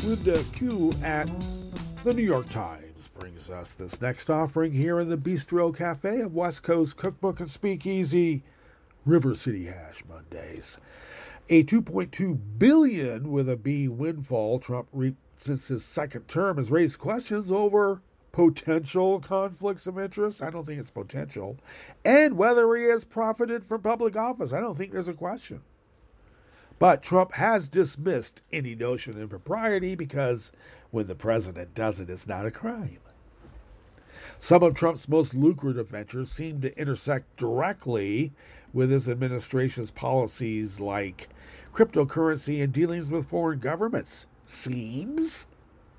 Linda Q at the New York Times brings us this next offering here in the Bistro Cafe of West Coast Cookbook and Speakeasy, River City Hash Mondays. A $2.2 billion with a B windfall Trump reaped since his second term has raised questions over potential conflicts of interest. I don't think it's potential. And whether he has profited from public office. I don't think there's a question. But Trump has dismissed any notion of impropriety because when the president does it, it's not a crime. Some of Trump's most lucrative ventures seem to intersect directly with his administration's policies like cryptocurrency and dealings with foreign governments. Seems.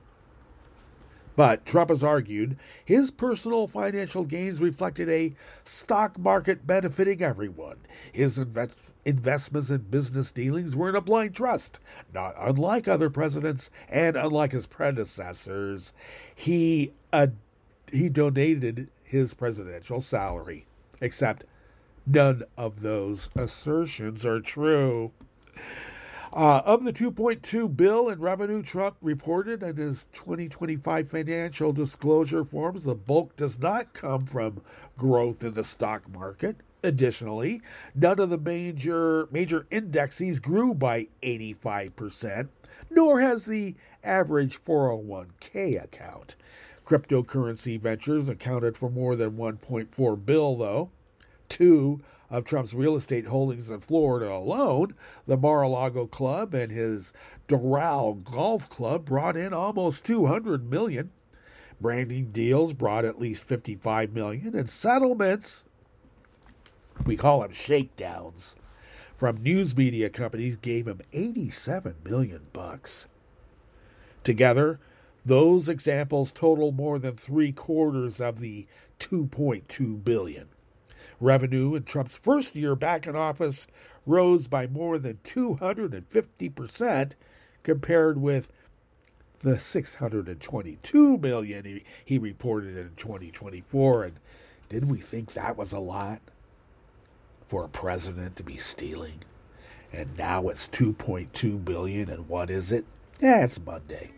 But Trump has argued his personal financial gains reflected a stock market benefiting everyone. His investments and business dealings were in a blind trust. Not unlike other presidents and unlike his predecessors, he donated his presidential salary. Except none of those assertions are true. Of the $2.2 billion in revenue Trump reported in his 2025 financial disclosure forms, the bulk does not come from growth in the stock market. Additionally, none of the major indexes grew by 85%, nor has the average 401k account. Cryptocurrency ventures accounted for more than $1.4 billion, though. Two of Trump's real estate holdings in Florida alone, the Mar-a-Lago Club and his Doral Golf Club, brought in almost $200 million. Branding deals brought at least $55 million, and settlements, we call them shakedowns, from news media companies gave him $87 million. Together, those examples total more than 3/4 of the $2.2 billion. Revenue in Trump's first year back in office rose by more than 250% compared with the $622 million he reported in 2024. And did we think that was a lot for a president to be stealing? And now it's $2.2 billion, and what is it? It's Monday.